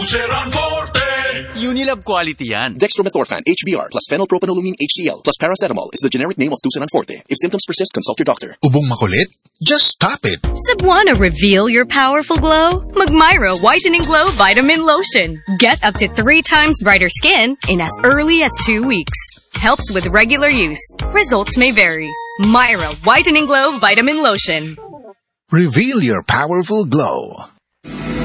Ceran Forte. Unilab quality yan. Dextromethorphan HBr plus phenylpropanolamine HCl plus paracetamol is the generic name of Tuceran Forte. If symptoms persist, consult your doctor. Ubong makulit? Just stop it. Cebuana, reveal your powerful glow? Magmyra Whitening Glow Vitamin Lotion. Get up to 3 times brighter skin in as early as 2 weeks. Helps with regular use. Results may vary. Myra Whitening Glow Vitamin Lotion. Reveal your powerful glow.